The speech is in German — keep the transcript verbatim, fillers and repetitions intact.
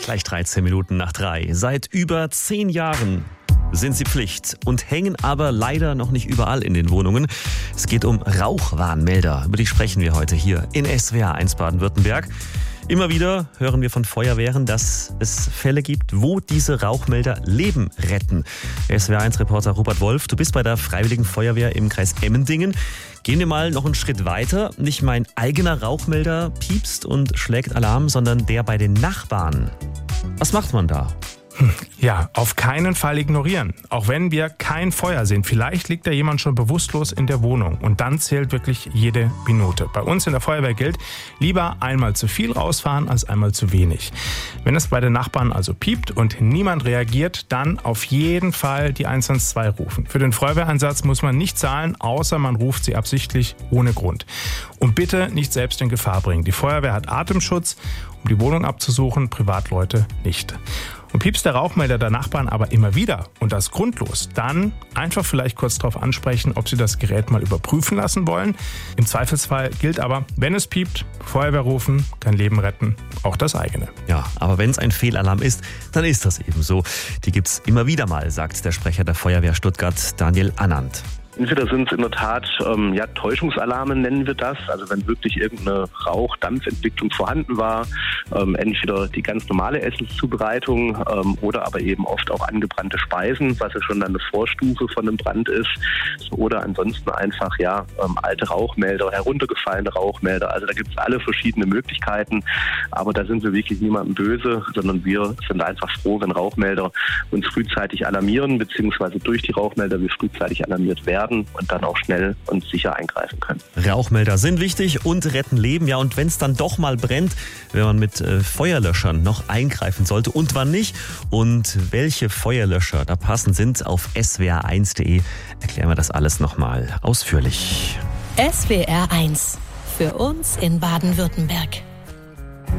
Gleich dreizehn Minuten nach drei. Seit über zehn Jahren sind sie Pflicht und hängen aber leider noch nicht überall in den Wohnungen. Es geht um Rauchwarnmelder. Über die sprechen wir heute hier in S W R eins Baden-Württemberg. Immer wieder hören wir von Feuerwehren, dass es Fälle gibt, wo diese Rauchmelder Leben retten. S W R eins Reporter Robert Wolf, du bist bei der Freiwilligen Feuerwehr im Kreis Emmendingen. Gehen wir mal noch einen Schritt weiter. Nicht mein eigener Rauchmelder piepst und schlägt Alarm, sondern der bei den Nachbarn. Was macht man da? Ja, auf keinen Fall ignorieren. Auch wenn wir kein Feuer sehen. Vielleicht liegt da jemand schon bewusstlos in der Wohnung. Und dann zählt wirklich jede Minute. Bei uns in der Feuerwehr gilt, lieber einmal zu viel rausfahren als einmal zu wenig. Wenn es bei den Nachbarn also piept und niemand reagiert, dann auf jeden Fall die eins eins zwei rufen. Für den Feuerwehreinsatz muss man nicht zahlen, außer man ruft sie absichtlich ohne Grund. Und bitte nicht selbst in Gefahr bringen. Die Feuerwehr hat Atemschutz, um die Wohnung abzusuchen, Privatleute nicht. Und piepst der Rauchmelder der Nachbarn aber immer wieder und das grundlos, dann einfach vielleicht kurz darauf ansprechen, ob sie das Gerät mal überprüfen lassen wollen. Im Zweifelsfall gilt aber, wenn es piept, Feuerwehr rufen, kann Leben retten, auch das eigene. Ja, aber wenn es ein Fehlalarm ist, dann ist das eben so. Die gibt's immer wieder mal, sagt der Sprecher der Feuerwehr Stuttgart, Daniel Annand. Entweder sind es in der Tat ähm, ja, Täuschungsalarme, nennen wir das, also wenn wirklich irgendeine Rauch-Dampfentwicklung vorhanden war, ähm, entweder die ganz normale Essenszubereitung ähm, oder aber eben oft auch angebrannte Speisen, was ja schon dann eine Vorstufe von einem Brand ist, oder ansonsten einfach ja ähm, alte Rauchmelder, heruntergefallene Rauchmelder, also da gibt es alle verschiedene Möglichkeiten, aber da sind wir wirklich niemandem böse, sondern wir sind einfach froh, wenn Rauchmelder uns frühzeitig alarmieren, beziehungsweise durch die Rauchmelder wir frühzeitig alarmiert werden und dann auch schnell und sicher eingreifen können. Rauchmelder sind wichtig und retten Leben. Ja, und wenn es dann doch mal brennt, wenn man mit äh, Feuerlöschern noch eingreifen sollte und wann nicht und welche Feuerlöscher da passend sind, auf S W R eins punkt de erklären wir das alles nochmal ausführlich. S W R eins. Für uns in Baden-Württemberg.